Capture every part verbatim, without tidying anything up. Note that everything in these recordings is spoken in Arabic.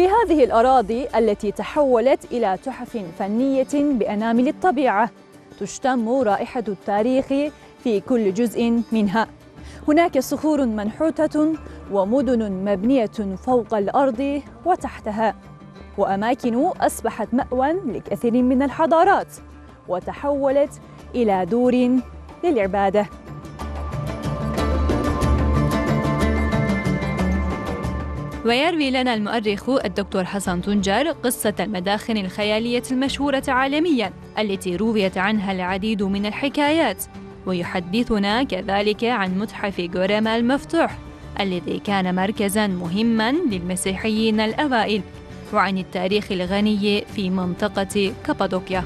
في هذه الأراضي التي تحولت إلى تحف فنية بأنامل الطبيعة تشتم رائحة التاريخ في كل جزء منها. هناك صخور منحوتة ومدن مبنية فوق الأرض وتحتها، وأماكن أصبحت مأوى لكثير من الحضارات وتحولت إلى دور للعبادة. ويروي لنا المؤرخ الدكتور حسن طنجر قصة المداخن الخيالية المشهورة عالمياً التي رويت عنها العديد من الحكايات، ويحدثنا كذلك عن متحف غوريما المفتوح الذي كان مركزاً مهماً للمسيحيين الأوائل، وعن التاريخ الغني في منطقة كابادوكيا.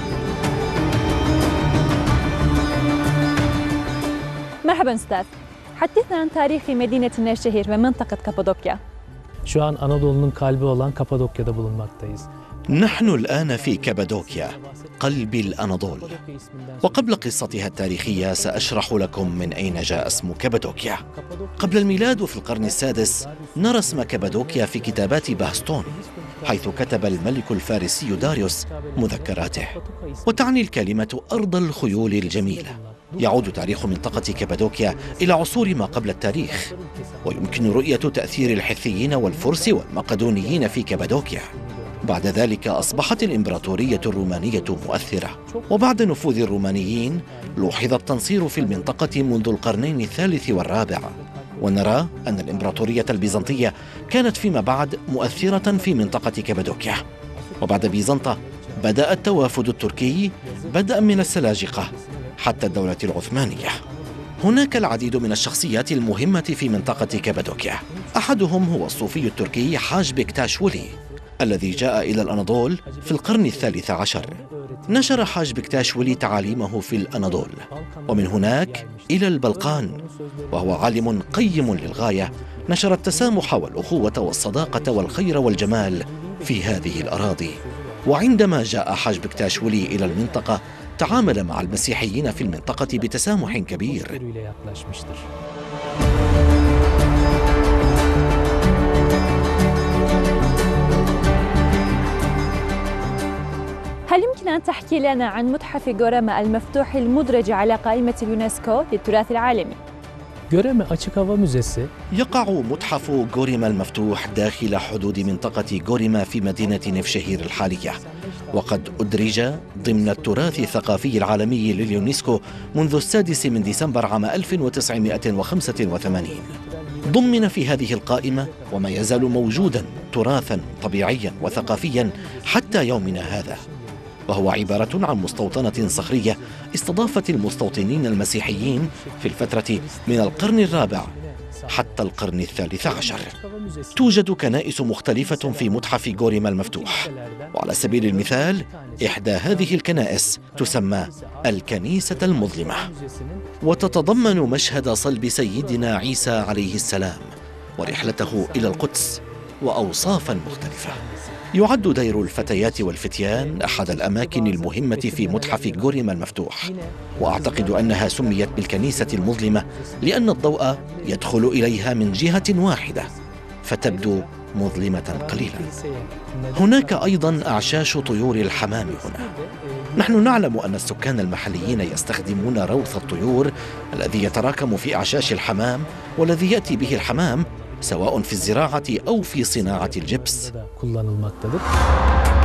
مرحباً أستاذ، حدثنا عن تاريخ مدينة نevşehir ومنطقة كابادوكيا. Şu an Anadolu'nun kalbi olan Kapadokya'da bulunmaktayız. نحن الآن في كابادوكيا، قلب الأناضول. وقبل قصتها التاريخية سأشرح لكم من أين جاء اسم كابادوكيا. قبل الميلاد وفي القرن السادس نرى اسم كابادوكيا في كتابات باهستون، حيث كتب الملك الفارسي داريوس مذكراته، وتعني الكلمة أرض الخيول الجميلة. يعود تاريخ منطقة كابادوكيا إلى عصور ما قبل التاريخ، ويمكن رؤية تأثير الحثيين والفرس والمقدونيين في كابادوكيا. بعد ذلك أصبحت الإمبراطورية الرومانية مؤثرة، وبعد نفوذ الرومانيين لوحظ التنصير في المنطقة منذ القرنين الثالث والرابع، ونرى أن الإمبراطورية البيزنطية كانت فيما بعد مؤثرة في منطقة كابادوكيا. وبعد بيزنطة بدأ التوافد التركي بدءا من السلاجقة حتى الدولة العثمانية. هناك العديد من الشخصيات المهمة في منطقة كابادوكيا، أحدهم هو الصوفي التركي حاج بكتاشولي الذي جاء إلى الأناضول في القرن الثالث عشر. نشر حاج بكتاشولي تعاليمه في الأناضول ومن هناك إلى البلقان، وهو عالم قيم للغاية، نشر التسامح والأخوة والصداقة والخير والجمال في هذه الأراضي. وعندما جاء حاج بكتاشولي إلى المنطقة تعامل مع المسيحيين في المنطقة بتسامح كبير. هل يمكن أن تحكي لنا عن متحف غوريما المفتوح المدرج على قائمة اليونسكو للتراث العالمي؟ يقع متحف غوريما المفتوح داخل حدود منطقة غوريما في مدينة نevşehir الحالية، وقد أدرج ضمن التراث الثقافي العالمي لليونسكو منذ السادس من ديسمبر عام ألف وتسعمائة وخمسة وثمانين. ضمن في هذه القائمة وما يزال موجودا تراثا طبيعيا وثقافيا حتى يومنا هذا، وهو عبارة عن مستوطنة صخرية استضافت المستوطنين المسيحيين في الفترة من القرن الرابع حتى القرن الثالث عشر. توجد كنائس مختلفة في متحف غوريما المفتوح، وعلى سبيل المثال إحدى هذه الكنائس تسمى الكنيسة المظلمة، وتتضمن مشهد صلب سيدنا عيسى عليه السلام ورحلته إلى القدس وأوصافا مختلفة. يعد دير الفتيات والفتيان أحد الأماكن المهمة في متحف غوريما المفتوح، وأعتقد أنها سميت بالكنيسة المظلمة لأن الضوء يدخل إليها من جهة واحدة فتبدو مظلمة قليلا. هناك أيضا أعشاش طيور الحمام هنا. نحن نعلم أن السكان المحليين يستخدمون روث الطيور الذي يتراكم في أعشاش الحمام والذي يأتي به الحمام سواء في الزراعة أو في صناعة الجبس.